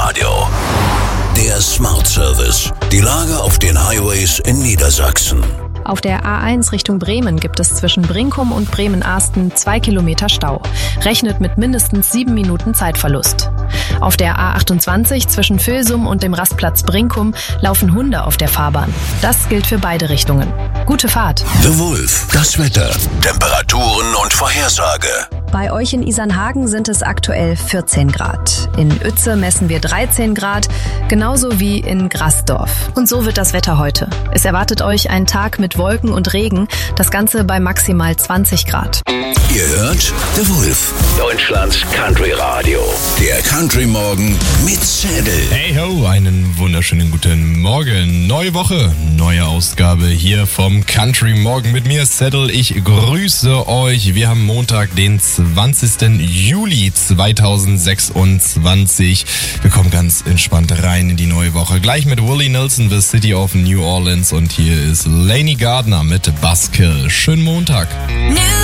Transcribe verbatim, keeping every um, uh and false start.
Radio. Der Smart Service. Die Lage auf den Highways in Niedersachsen. Auf der A eins Richtung Bremen gibt es zwischen Brinkum und Bremen-Arsten zwei Kilometer Stau. Rechnet mit mindestens sieben Minuten Zeitverlust. Auf der A achtundzwanzig zwischen Vilsum und dem Rastplatz Brinkum laufen Hunde auf der Fahrbahn. Das gilt für beide Richtungen. Gute Fahrt. The Wolf. Das Wetter. Temperaturen und Vorhersage. Bei euch in Isernhagen sind es aktuell vierzehn Grad. In Uetze messen wir dreizehn Grad, genauso wie in Grasdorf. Und so wird das Wetter heute. Es erwartet euch ein Tag mit Wolken und Regen, das Ganze bei maximal zwanzig Grad. Ihr hört The Wolf. Deutschlands Country Radio. Der Country Morgen mit Zettel. Hey ho, einen wunderschönen guten Morgen. Neue Woche, neue Ausgabe hier vom Country Morgen mit mir, Zettel. Ich grüße euch. Wir haben Montag, den zwanzigsten Juli zweitausendsechsundzwanzig. Wir kommen ganz entspannt rein in die neue Woche. Gleich mit Willie Nelson, The City of New Orleans. Und hier ist Lainey Gardner mit Buzzkill. Schönen Montag.